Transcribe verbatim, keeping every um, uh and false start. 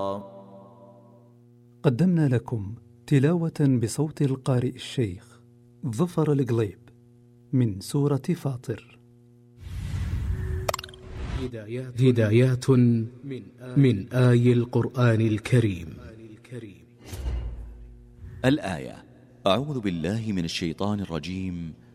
قدمنا لكم تلاوة بصوت القارئ الشيخ ظفر القليب من سورة فاطر. هدايات, هدايات من آي القرآن الكريم. الآية: أعوذ بالله من الشيطان الرجيم.